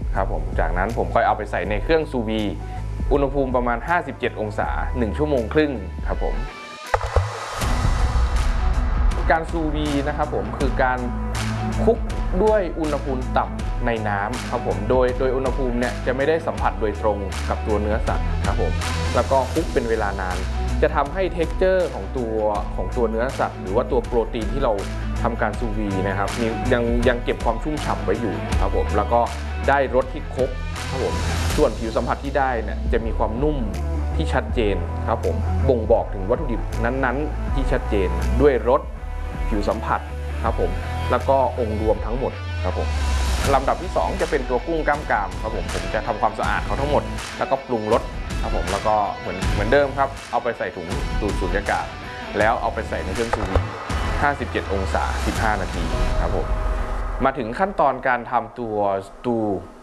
ครับผมจากนั้นผมก็เอาไปใส่ในเครื่องซูวีอุณหภูมิประมาณ57องศา1ชั่วโมงครึ่งครับผมการซูวีนะครับผมคือการคลุกด้วยอุณหภูมิต่ำในน้ำครับผมโดยอุณหภูมิเนี่ยจะไม่ได้สัมผัสโดยตรงกับตัวเนื้อสัตว์ครับผมแล้วก็คลุกเป็นเวลานานจะทำให้เท็กเจอร์ของตัวเนื้อสัตว์หรือว่าตัวโปรตีนที่เราทำการซูวีนะครับยังเก็บความชุ่มฉ่ำไว้อยู่ครับผมแล้วก็ได้รสที่ครบครับผมส่วนผิวสัมผัสที่ได้เนี่ยจะมีความนุ่มที่ชัดเจนครับผมบ่งบอกถึงวัตถุดิบนั้นๆที่ชัดเจนด้วยรสผิวสัมผัสครับผมแล้วก็องค์รวมทั้งหมดครับผมลำดับที่2จะเป็นตัวกุ้งกล้ามกรามครับผมจะทำความสะอาดเขาทั้งหมดแล้วก็ปรุงรสครับผมแล้วก็เหมือนเดิมครับเอาไปใส่ถุงดูดสุญญากาศแล้วเอาไปใส่ในเครื่องซูวี57องศา15นาทีครับผมมาถึงขั้นตอนการทำตัวสตู